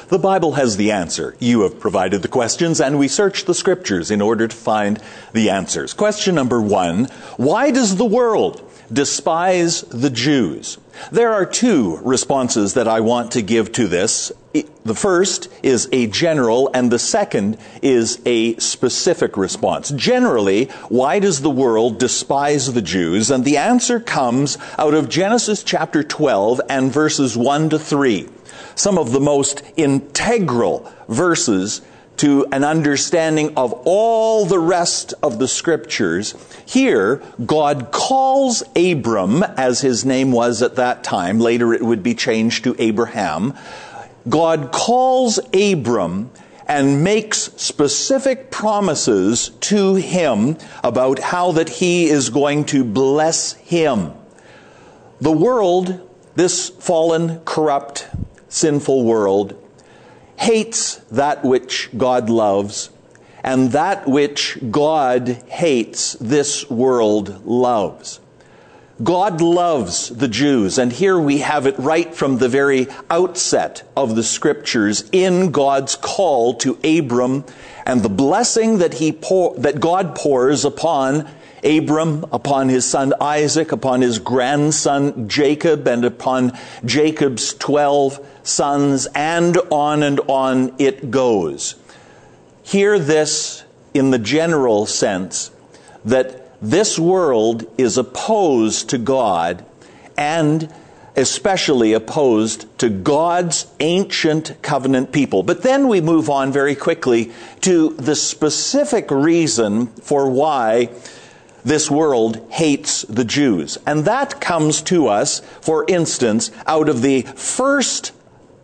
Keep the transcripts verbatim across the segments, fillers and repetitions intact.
The Bible has the answer. You have provided the questions, and we search the Scriptures in order to find the answers. Question number one, why does the world despise the Jews? There are two responses that I want to give to this. The first is a general, and the second is a specific response. Generally, why does the world despise the Jews? And the answer comes out of Genesis chapter twelve and verses one to three. Some of the most integral verses to an understanding of all the rest of the Scriptures. Here, God calls Abram, as his name was at that time. Later it would be changed to Abraham. God calls Abram and makes specific promises to him about how that he is going to bless him. The world, this fallen, corrupt, sinful world, hates that which God loves, and that which God hates, this world loves. God loves the Jews, and here we have it right from the very outset of the Scriptures in God's call to Abram and the blessing that he pour, that God pours upon Abram, upon his son Isaac, upon his grandson Jacob, and upon Jacob's twelve sons, and on and on it goes. Hear this in the general sense, that this world is opposed to God, and especially opposed to God's ancient covenant people. But then we move on very quickly to the specific reason for why this world hates the Jews. And that comes to us, for instance, out of the first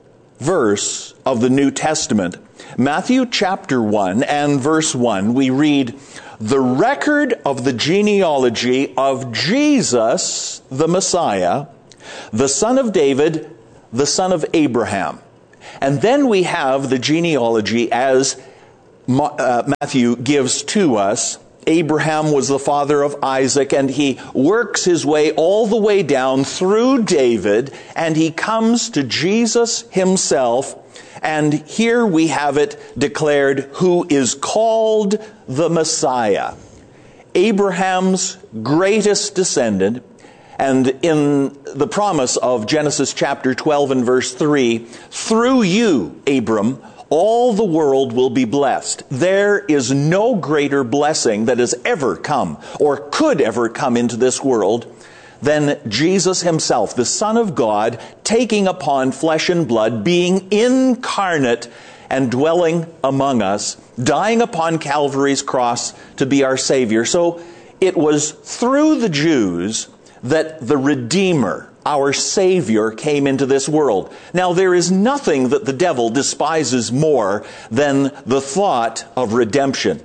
verse of the New Testament. Matthew chapter one and verse one, we read, "The record of the genealogy of Jesus, the Messiah, the son of David, the son of Abraham." And then we have the genealogy as Matthew gives to us. Abraham was the father of Isaac, and he works his way all the way down through David, and he comes to Jesus himself, and here we have it declared, who is called the Messiah, Abraham's greatest descendant. And in the promise of Genesis chapter twelve and verse three, through you, Abram, all the world will be blessed. There is no greater blessing that has ever come or could ever come into this world than Jesus himself, the Son of God, taking upon flesh and blood, being incarnate and dwelling among us, dying upon Calvary's cross to be our Savior. So it was through the Jews that the Redeemer, our Savior, came into this world. Now, there is nothing that the devil despises more than the thought of redemption.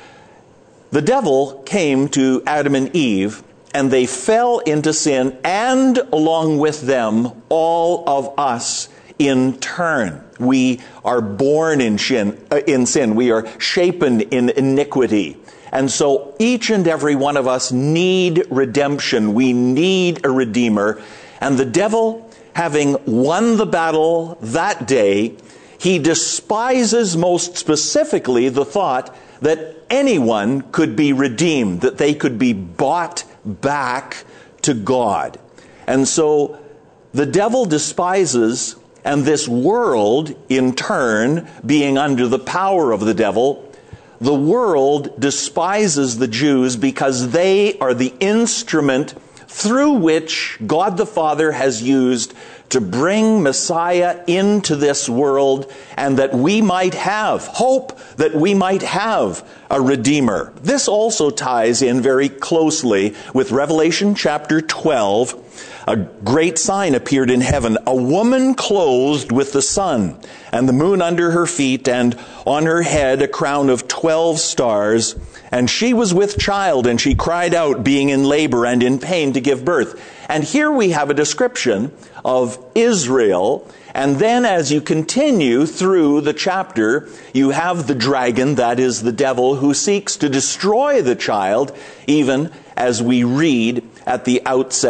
The devil came to Adam and Eve, and they fell into sin, and along with them, all of us in turn. We are born in sin, uh, in sin. We are shapen in iniquity. And so each and every one of us need redemption. We need a Redeemer. And the devil, having won the battle that day, he despises most specifically the thought that anyone could be redeemed, that they could be bought back to God. And so the devil despises, and this world, in turn, being under the power of the devil, the world despises the Jews because they are the instrument through which God the Father has used to bring Messiah into this world, and that we might have hope, that we might have a Redeemer. This also ties in very closely with Revelation chapter twelve. A great sign appeared in heaven, a woman clothed with the sun, and the moon under her feet, and on her head a crown of twelve stars. And she was with child, and she cried out, being in labor and in pain to give birth. And here we have a description of Israel. And then as you continue through the chapter, you have the dragon, that is the devil, who seeks to destroy the child, even as we read at the outset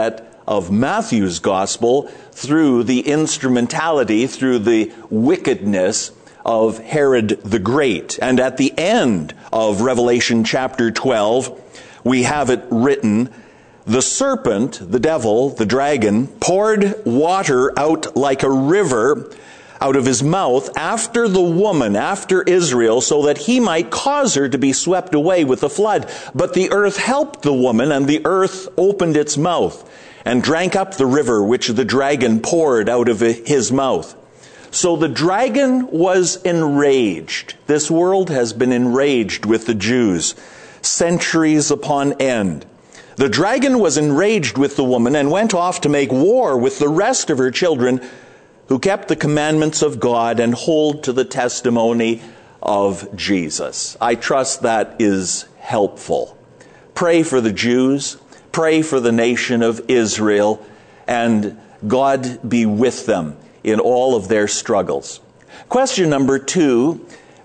of Matthew's gospel through the instrumentality, through the wickedness of Herod the Great. And at the end of Revelation chapter twelve, we have it written, "The serpent," the devil, the dragon, "poured water out like a river out of his mouth after the woman," after Israel, "so that he might cause her to be swept away with the flood. But the earth helped the woman, and the earth opened its mouth and drank up the river which the dragon poured out of his mouth." So the dragon was enraged. This world has been enraged with the Jews centuries upon end. The dragon was enraged with the woman and went off to make war with the rest of her children who kept the commandments of God and hold to the testimony of Jesus. I trust that is helpful. Pray for the Jews, pray for the nation of Israel, and God be with them in all of their struggles. Question number two,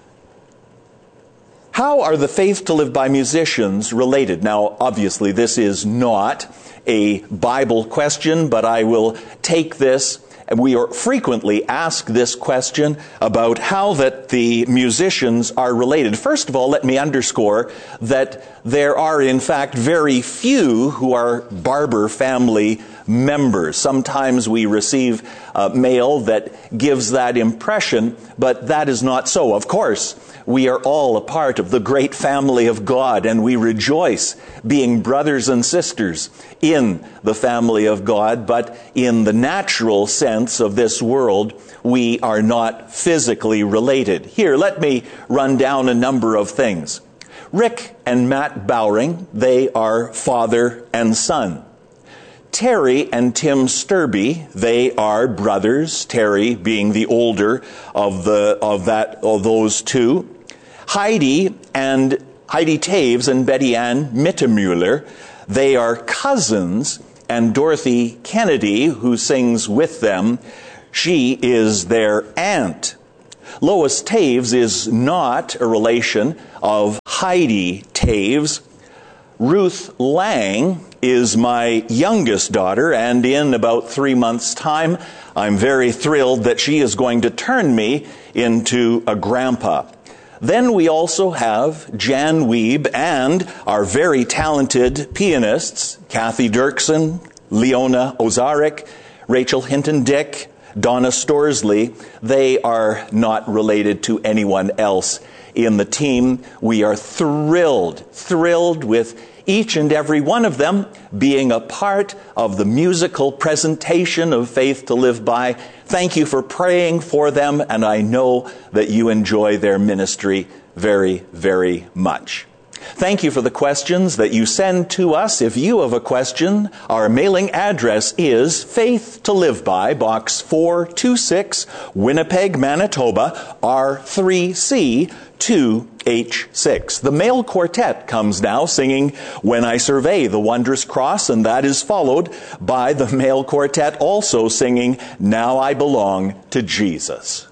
how are the Faith to Live By musicians related? Now, obviously, this is not a Bible question, but I will take this. We are frequently asked this question about how that the musicians are related. First of all, let me underscore that there are, in fact, very few who are Barber family members. Sometimes we receive uh, mail that gives that impression, but that is not so. Of course, we are all a part of the great family of God, and we rejoice being brothers and sisters in the family of God, but in the natural sense of this world, we are not physically related. Here, let me run down a number of things. Rick and Matt Bowring, they are father and son. Terry and Tim Sturby, they are brothers, Terry being the older of the of that of those two. Heidi and Heidi Taves and Betty Ann Mittemuller, they are cousins, and Dorothy Kennedy, who sings with them, she is their aunt. Lois Taves is not a relation of Heidi Taves. Ruth Lang is my youngest daughter, and in about three months' time, I'm very thrilled that she is going to turn me into a grandpa. Then we also have Jan Wiebe and our very talented pianists, Kathy Dirksen, Leona Ozarek, Rachel Hinton-Dick, Donna Storsley. They are not related to anyone else in the team. We are thrilled, thrilled with each and every one of them being a part of the musical presentation of Faith to Live By. Thank you for praying for them, and I know that you enjoy their ministry very, very much. Thank you for the questions that you send to us. If you have a question, our mailing address is Faith to Live By, Box four two six, Winnipeg, Manitoba, R three C two H six. The male quartet comes now singing When I Survey the Wondrous Cross, and that is followed by the male quartet also singing Now I Belong to Jesus.